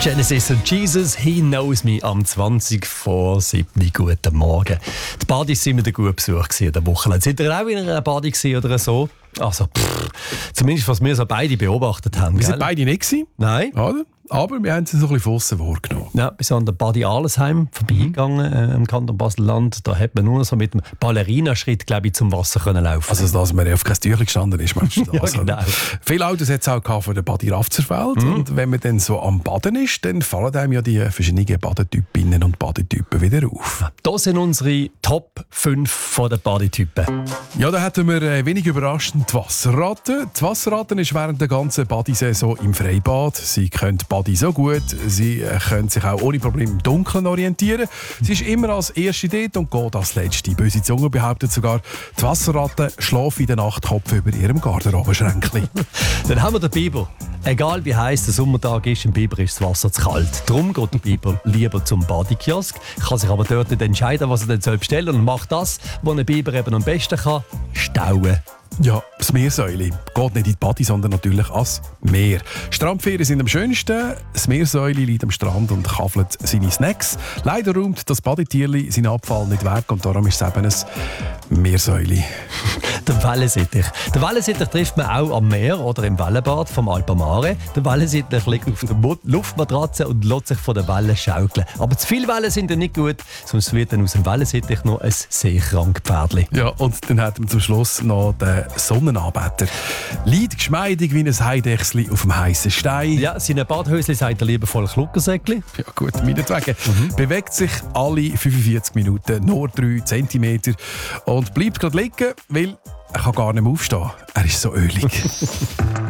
Genesis und Jesus, He Knows Me am 20 vor 7. Guten Morgen. Die Badis waren wieder gut besucht in der Woche. Seid ihr auch in einer Badi oder so? Also, zumindest was wir so beide beobachtet haben. Wir sind beide nicht gewesen. Nein. Oder? Aber wir haben sie so ein bisschen von aussen wahrgenommen. Ja, bis an der Badi Alesheim vorbeigegangen im Kanton Basel-Land. Da hat man nur so mit dem Ballerinaschritt, glaube ich, zum Wasser können laufen. Also, dass man auf kein Türchen gestanden ist, meinst du das? Ja, genau. Viele Autos hat es auch von der Badi Rafzerfeld. Und wenn man dann so am Baden ist, dann fallen einem ja die verschiedenen Badetypinnen und Badetypen wieder auf. Das sind unsere Top 5 von den Badetypen. Ja, da hatten wir wenig überraschend die Wasserratte. Die Wasserratte ist während der ganzen Badisaison im Freibad. Sie können Badi so gut, sie können sich auch ohne Probleme im Dunkeln orientieren. Sie ist immer als Erste dort und geht als Letzte. Böse Zunge behauptet sogar, die Wasserratte schläft in der Nacht Kopf über ihrem Garderobenschränkchen. Dann haben wir den Biber. Egal wie heiß der Sommertag ist, im Biber ist das Wasser zu kalt. Darum geht der Biber lieber zum Badekiosk, kann sich aber dort nicht entscheiden, was er denn bestellen soll und macht das, was ein Biber eben am besten kann: stauen. Ja, das Meersäule geht nicht in die Badi, sondern natürlich ans Meer. Strandferien sind am schönsten. Das Meersäule liegt am Strand und kaffelt seine Snacks. Leider räumt das Badetierli seinen Abfall nicht weg und darum ist es eben ein Meersäule. Der Wellensittich. Den Wellensittich trifft man auch am Meer oder im Wellenbad vom Alpamare. Der Wellensittich liegt auf der Luftmatratze und lässt sich von den Wellen schaukeln. Aber zu viele Wellen sind ja nicht gut, sonst wird dann aus dem Wellensittich noch ein Seekrank-Pferdli. Ja, und dann hat man zum Schluss noch den Sonnenanbeter. Liegt geschmeidig wie ein Heidechsli auf dem heißen Stein. Ja, seine Badhösli sagt er liebevoll Kluckersäckli. Ja gut, meinetwegen. Bewegt sich alle 45 Minuten nur 3 cm und bleibt gerade liegen, weil er kann gar nicht mehr aufstehen. Er ist so ölig.